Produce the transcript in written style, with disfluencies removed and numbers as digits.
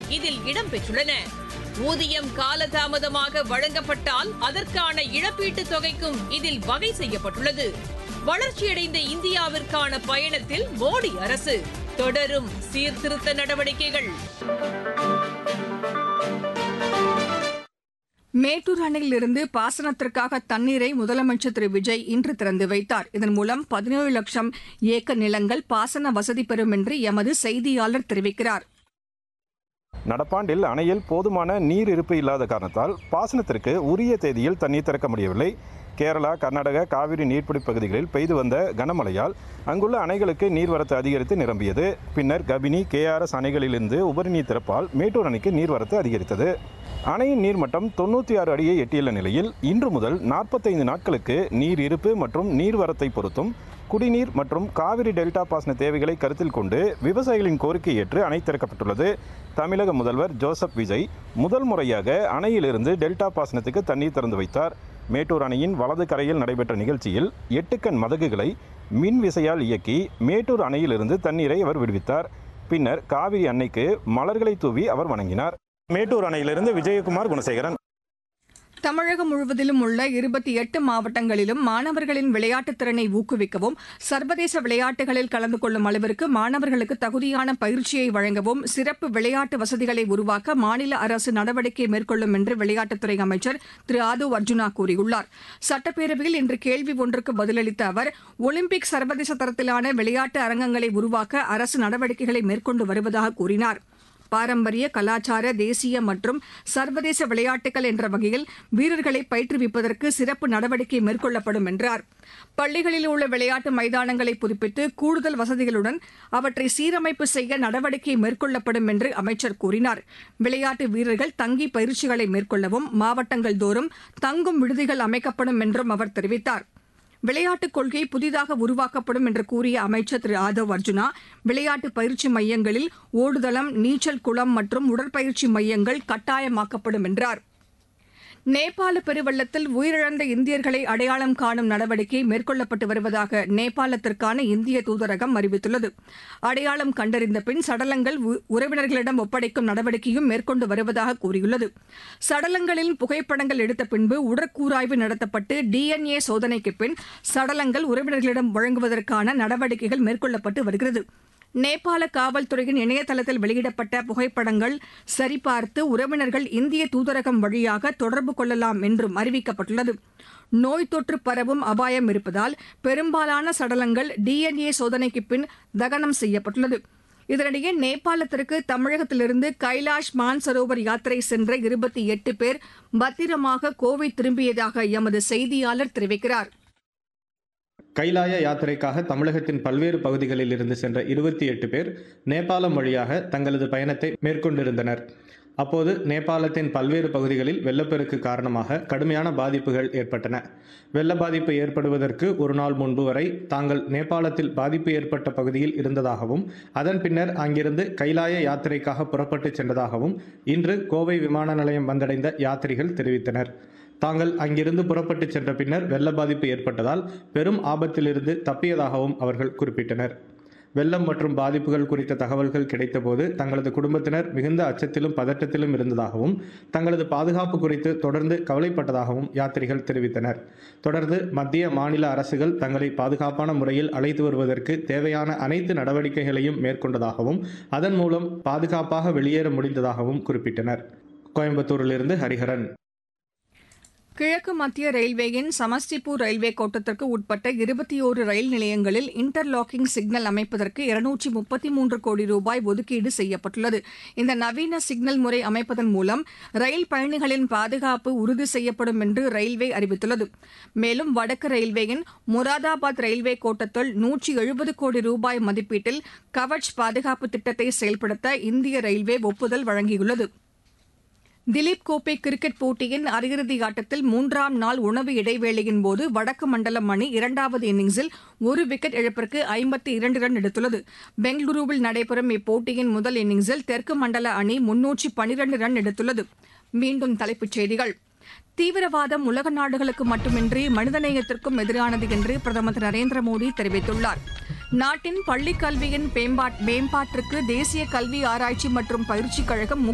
இதில் இடம்பெற்றுள்ளன. ஊதியம் காலதாமதமாக வழங்கப்பட்டால் அதற்கான இழப்பீட்டுத் தொகைக்கும் இதில் வகை செய்யப்பட்டுள்ளது. வளர்ச்சியடைந்த இந்தியாவிற்கான பயணத்தில் மோடி அரசு தொடரும் சீர்திருத்த நடவடிக்கைகள். மேட்டூர் அணையிலிருந்து பாசனத்திற்காக தண்ணீரை முதலமைச்சர் திரு விஜய் இன்று திறந்து வைத்தார். இதன் மூலம் 17 லட்சம் ஏக்கர் நிலங்கள் பாசன வசதி பெறும் என்று எமது செய்தியாளர் தெரிவிக்கிறார். நடப்பாண்டில் அணையில் போதுமான நீர் இருப்பு இல்லாத காரணத்தால் பாசனத்திற்கு உரிய தேதியில் தண்ணீர் திறக்க முடியவில்லை. கேரளா, கர்நாடக, காவிரி நீர்பிடிப்பு பகுதிகளில் பெய்து வந்த கனமழையால் அங்குள்ள அணைகளுக்கு நீர்வரத்து அதிகரித்து நிரம்பியது. பின்னர் கபினி, KRS அணைகளிலிருந்து உபரி நீர் திறப்பால் மேட்டூர் அணைக்கு நீர்வரத்து அதிகரித்தது. அணையின் நீர்மட்டம் 96 அடியை எட்டியுள்ள நிலையில் இன்று முதல் 45 நாட்களுக்கு நீர் இருப்பு மற்றும் நீர்வரத்தை பொறுத்தும் குடிநீர் மற்றும் காவிரி டெல்டா பாசன தேவைகளை கருத்தில் கொண்டு விவசாயிகளின் கோரிக்கை ஏற்று அணை திறக்கப்பட்டுள்ளது. தமிழக முதல்வர் ஜோசப் விஜய் முதல் முறையாக அணையிலிருந்து டெல்டா பாசனத்துக்கு தண்ணீர் திறந்து வைத்தார். மேட்டூர் அணையின் வலது கரையில் நடைபெற்ற நிகழ்ச்சியில் 8 கண் மதகுகளை மின் விசையால் இயக்கி மேட்டூர் அணையிலிருந்து தண்ணீரை அவர் விடுவித்தார். பின்னர் காவிரி அன்னைக்கு மலர்களை தூவி அவர் வணங்கினார். மேட்டூர் அணையிலிருந்து விஜயகுமார், குணசேகரன். தமிழகம் முழுவதிலும் உள்ள 28 மாவட்டங்களிலும் மாணவர்களின் விளையாட்டுத் திறனை ஊக்குவிக்கவும், சர்வதேச விளையாட்டுகளில் கலந்து கொள்ளும் அளவிற்கு மாணவர்களுக்கு தகுதியான பயிற்சியை வழங்கவும் சிறப்பு விளையாட்டு வசதிகளை உருவாக்க மாநில அரசு நடவடிக்கை மேற்கொள்ளும் என்று விளையாட்டுத்துறை அமைச்சர் திரு ஆதவ் அர்ஜுனா கூறியுள்ளார். சட்டப்பேரவையில் இன்று கேள்வி ஒன்றுக்கு பதிலளித்த அவர், ஒலிம்பிக் சர்வதேச தரத்திலான விளையாட்டு அரங்கங்களை உருவாக்க அரசு நடவடிக்கைகளை மேற்கொண்டு வருவதாக கூறினார். பாரம்பரிய, கலாச்சார, தேசிய மற்றும் சர்வதேச விளையாட்டுகள் என்ற வகையில் வீரர்களை பயிற்றுவிப்பதற்கு சிறப்பு நடவடிக்கை மேற்கொள்ளப்படும் என்றார். பள்ளிகளில் உள்ள விளையாட்டு மைதானங்களை புதுப்பித்து கூடுதல் வசதிகளுடன் அவற்றை சீரமைப்பு செய்ய நடவடிக்கை மேற்கொள்ளப்படும் என்று அமைச்சர் கூறினார். விளையாட்டு வீரர்கள் தங்கி பயிற்சிகளை மேற்கொள்ளவும் மாவட்டங்கள் தோறும் தங்கும் விடுதிகள் அமைக்கப்படும் என்றும் அவர் தெரிவித்தார். விளையாட்டுக் கொள்கை புதிதாக உருவாக்கப்படும் என்று கூறிய அமைச்சர் திரு ஆதவ் அர்ஜுனா, விளையாட்டு பயிற்சி மையங்களில் ஓடுதளம், நீச்சல் குளம் மற்றும் உடற்பயிற்சி மையங்கள் கட்டாயமாக்கப்படும் என்றார். நேபாள பெருவெள்ளத்தில் உயிரிழந்த இந்தியர்களை அடையாளம் காணும் நடவடிக்கை மேற்கொள்ளப்பட்டு வருவதாக நேபாளத்திற்கான இந்திய தூதரகம் அறிவித்துள்ளது. அடையாளம் கண்டறிந்த பின் சடலங்கள் உறவினர்களிடம் ஒப்படைக்கும் நடவடிக்கையும் மேற்கொண்டு வருவதாக கூறியுள்ளது. சடலங்களின் புகைப்படங்கள் எடுத்த பின்பு உடற்கூராய்வு நடத்தப்பட்டு DNA சோதனைக்கு பின் சடலங்கள் உறவினர்களிடம் வழங்குவதற்கான நடவடிக்கைகள் மேற்கொள்ளப்பட்டு வருகிறது. நேபாள காவல்துறையின் இணையதளத்தில் வெளியிடப்பட்ட புகைப்படங்கள் சரிபார்த்து உறவினர்கள் இந்திய தூதரகம் வழியாக தொடர்பு கொள்ளலாம் என்றும் அறிவிக்கப்பட்டுள்ளது. நோய் தொற்று பரவும் அபாயம் இருப்பதால் பெரும்பாலான சடலங்கள் DNA சோதனைக்கு பின் தகனம் செய்யப்பட்டுள்ளது. இதனிடையே நேபாளத்திற்கு தமிழகத்திலிருந்து கைலாஷ் மான்சரோவர் யாத்திரை சென்ற 28 பேர் பத்திரமாக கோவை திரும்பியதாக எமது செய்தியாளர் தெரிவிக்கிறார். கைலாய யாத்திரைக்காக தமிழகத்தின் பல்வேறு பகுதிகளில் இருந்து சென்ற 28 பேர் நேபாளம் வழியாக தங்களது பயணத்தை மேற்கொண்டிருந்தனர். அப்போது நேபாளத்தின் பல்வேறு பகுதிகளில் வெள்ளப்பெருக்கு காரணமாக கடுமையான பாதிப்புகள் ஏற்பட்டன. வெள்ள பாதிப்பு ஏற்படுவதற்கு ஒரு நாள் முன்பு வரை தாங்கள் நேபாளத்தில் பாதிப்பு ஏற்பட்ட பகுதியில் இருந்ததாகவும், அதன் பின்னர் அங்கிருந்து கைலாய யாத்திரைக்காக புறப்பட்டு சென்றதாகவும் இன்று கோவை விமான நிலையம் வந்தடைந்த யாத்திரிகள் தெரிவித்தனர். தாங்கள் அங்கிருந்து புறப்பட்டு சென்ற பின்னர் வெள்ள பாதிப்பு ஏற்பட்டதால் பெரும் ஆபத்திலிருந்து தப்பியதாகவும் அவர்கள் குறிப்பிட்டனர். வெள்ளம் மற்றும் பாதிப்புகள் குறித்த தகவல்கள் கிடைத்தபோது தங்களது குடும்பத்தினர் மிகுந்த அச்சத்திலும் பதட்டத்திலும் இருந்ததாகவும், தங்களது பாதுகாப்பு குறித்து தொடர்ந்து கவலைப்பட்டதாகவும் யாத்திரிகள் தெரிவித்தனர். தொடர்ந்து மத்திய, மாநில அரசுகள் தங்களை பாதுகாப்பான முறையில் அழைத்து வருவதற்கு தேவையான அனைத்து நடவடிக்கைகளையும் மேற்கொண்டதாகவும், அதன் மூலம் பாதுகாப்பாக வெளியேற முடிந்ததாகவும் குறிப்பிட்டனர். கோயம்புத்தூரிலிருந்து ஹரிஹரன். கிழக்கு மத்திய ரயில்வேயின் சமஸ்டிபூர் ரயில்வே கோட்டத்திற்கு உட்பட்ட 21 ரயில் நிலையங்களில் இன்டர்லாக்கிங் சிக்னல் அமைப்பதற்கு 233 கோடி ரூபாய் ஒதுக்கீடு செய்யப்பட்டுள்ளது. இந்த நவீன சிக்னல் முறை அமைப்பதன் மூலம் ரயில் பயணிகளின் பாதுகாப்பு உறுதி செய்யப்படும் என்று ரயில்வே அறிவித்துள்ளது. மேலும் வடக்கு ரயில்வேயின் முராதாபாத் ரயில்வே கோட்டத்தில் 170 கோடி ரூபாய் மதிப்பீட்டில் கவச் பாதுகாப்பு திட்டத்தை செயல்படுத்த இந்திய ரயில்வே ஒப்புதல் வழங்கியுள்ளது. திலீப் கோப்பை கிரிக்கெட் போட்டியின் அரையிறுதி ஆட்டத்தில் 3ஆம் நாள் உணவு இடைவேளையின் போது வடக்கு மண்டலம் அணி 2வது இன்னிங்ஸில் ஒரு விக்கெட் இழப்பிற்கு 52 ரன் எடுத்துள்ளது. பெங்களூருவில் நடைபெறும் இப்போட்டியின் முதல் இன்னிங்ஸில் தெற்கு மண்டல அணி 312 ரன் எடுத்துள்ளது. மீண்டும் தலைப்புச் செய்திகள். தீவிரவாதம் உலக நாடுகளுக்கு மட்டுமின்றி மனிதநேயத்திற்கும் எதிரானது என்று பிரதமர் திரு நரேந்திர மோடி தெரிவித்துள்ளார். நாட்டின் பள்ளிக் கல்வியின் மேம்பாட்டிற்கு தேசிய கல்வி ஆராய்ச்சி மற்றும் பயிற்சிக் கழகம்